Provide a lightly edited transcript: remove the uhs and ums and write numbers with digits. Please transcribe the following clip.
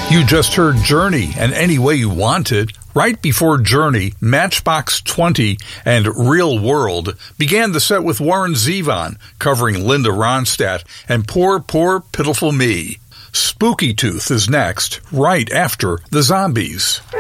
You just heard Journey and Any Way You Want It. Right before Journey, Matchbox 20 and Real World began the set with Warren Zevon covering Linda Ronstadt and Poor, Poor, Pitiful Me. Spooky Tooth is next, right after the Zombies.